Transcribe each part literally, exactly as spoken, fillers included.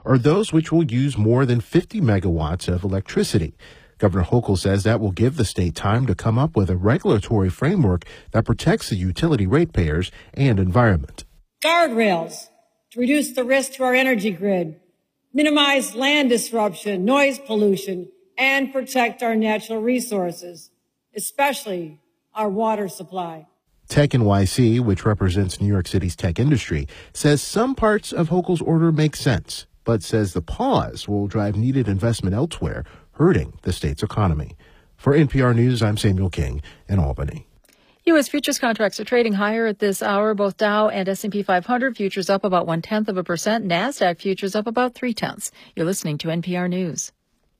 are those which will use more than fifty megawatts of electricity. Governor Hochul says that will give the state time to come up with a regulatory framework that protects the utility ratepayers and environment. Guardrails to reduce the risk to our energy grid, minimize land disruption, noise pollution, and protect our natural resources, especially our water supply. Tech N Y C, which represents New York City's tech industry, says some parts of Hochul's order make sense, but says the pause will drive needed investment elsewhere, hurting the state's economy. For N P R News, I'm Samuel King in Albany. U S futures contracts are trading higher at this hour. Both Dow and S and P five hundred futures up about one-tenth of a percent. NASDAQ futures up about three-tenths. You're listening to N P R News.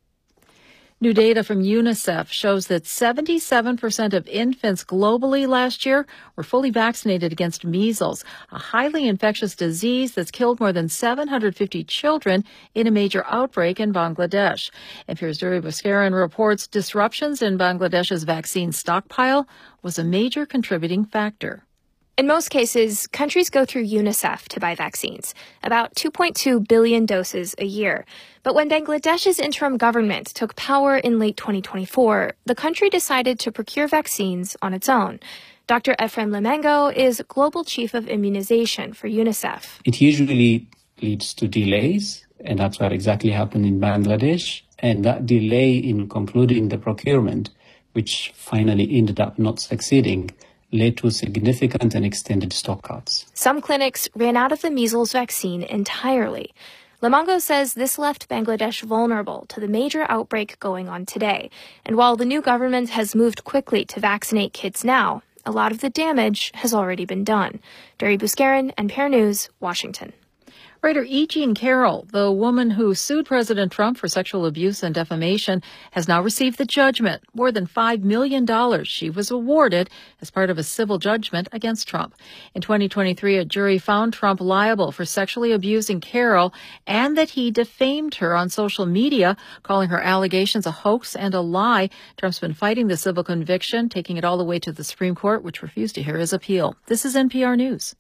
New data from UNICEF shows that seventy-seven percent of infants globally last year were fully vaccinated against measles, a highly infectious disease that's killed more than seven hundred fifty children in a major outbreak in Bangladesh. N P R's Duri Bhaskaran reports disruptions in Bangladesh's vaccine stockpile was a major contributing factor. In most cases, countries go through UNICEF to buy vaccines, about two point two billion doses a year. But when Bangladesh's interim government took power in late twenty twenty-four, the country decided to procure vaccines on its own. Doctor Efrem Lemengo is Global Chief of Immunization for UNICEF. It usually leads to delays, and that's what exactly happened in Bangladesh. And that delay in concluding the procurement, which finally ended up not succeeding, led to significant and extended stock cuts. Some clinics ran out of the measles vaccine entirely. Lemengo says this left Bangladesh vulnerable to the major outbreak going on today. And while the new government has moved quickly to vaccinate kids now, a lot of the damage has already been done. Duri Bhaskaran, N P R News, Washington. Writer E. Jean Carroll, the woman who sued President Trump for sexual abuse and defamation, has now received the judgment, more than five million dollars she was awarded as part of a civil judgment against Trump. In twenty twenty-three, a jury found Trump liable for sexually abusing Carroll and that he defamed her on social media, calling her allegations a hoax and a lie. Trump's been fighting the civil conviction, taking it all the way to the Supreme Court, which refused to hear his appeal. This is N P R News.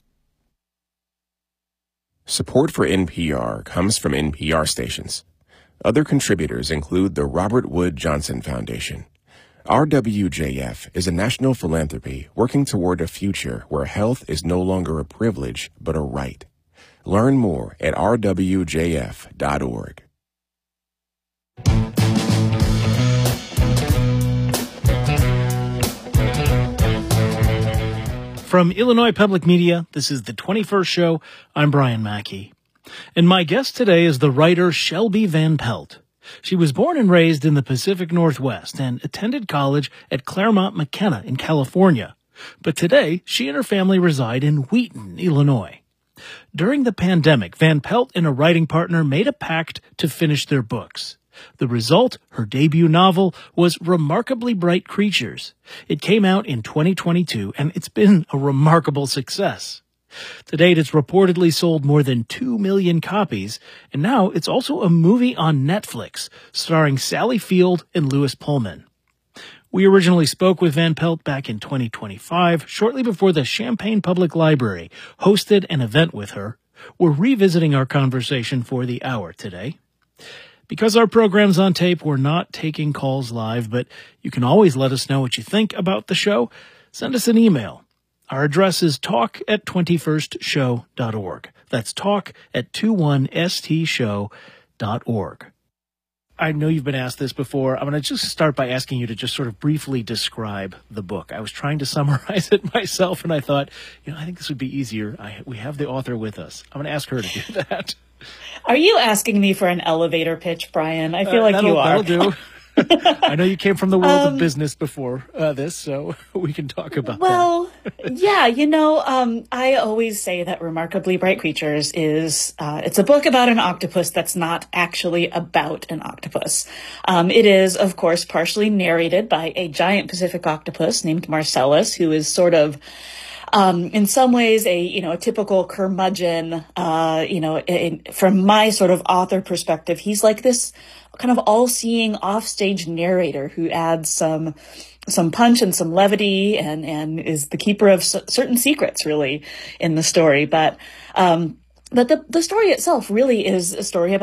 Support for N P R comes from N P R stations. Other contributors include the Robert Wood Johnson Foundation. R W J F is a national philanthropy working toward a future where health is no longer a privilege, but a right. Learn more at r w j f dot org. From Illinois Public Media, this is the twenty-first Show. I'm Brian Mackey. And my guest today is the writer Shelby Van Pelt. She was born and raised in the Pacific Northwest and attended college at Claremont McKenna in California. But today, she and her family reside in Wheaton, Illinois. During the pandemic, Van Pelt and a writing partner made a pact to finish their books. The result, her debut novel, was Remarkably Bright Creatures. It came out in twenty twenty-two, and it's been a remarkable success. To date, it's reportedly sold more than two million copies, and now it's also a movie on Netflix, starring Sally Field and Lewis Pullman. We originally spoke with Van Pelt back in twenty twenty-five, shortly before the Champaign Public Library hosted an event with her. We're revisiting our conversation for the hour today. Because our program's on tape, we're not taking calls live, but you can always let us know what you think about the show. Send us an email. Our address is talk at twenty-first show dot org. That's talk at twenty-one s t show dot org. I know you've been asked this before. I'm going to just start by asking you to just sort of briefly describe the book. I was trying to summarize it myself, and I thought, you know, I think this would be easier. I, we have the author with us. I'm going to ask her to do that. Are you asking me for an elevator pitch, Brian? I feel uh, like you are. That'll do. I know you came from the world um, of business before uh, this, so we can talk about well, that. Well, yeah, you know, um, I always say that Remarkably Bright Creatures is, uh, it's a book about an octopus that's not actually about an octopus. Um, it is, of course, partially narrated by a giant Pacific octopus named Marcellus, who is sort of Um, in some ways, a, you know, a typical curmudgeon, uh, you know, in, from my sort of author perspective, he's like this kind of all-seeing offstage narrator who adds some, some punch and some levity and, and is the keeper of c- certain secrets really in the story. But, um, but the, the story itself really is a story about